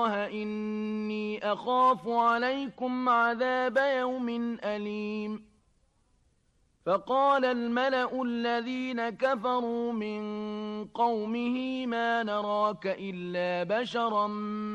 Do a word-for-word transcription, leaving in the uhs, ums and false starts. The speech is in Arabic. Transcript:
إني أخاف عليكم عذاب يوم أليم فقال الملأ الذين كفروا من قومه ما نراك إلا بشرا